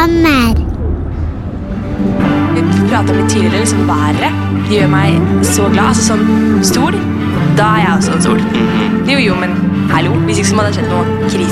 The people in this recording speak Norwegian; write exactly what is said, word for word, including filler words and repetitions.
sommer. Vi pratet litt tidligere, liksom været. Det gjør meg så glad. Altså sånn sol, da er jeg også en sol. Jo, jo, men hallo, hvis ikke så må det ha skjedd noe krise.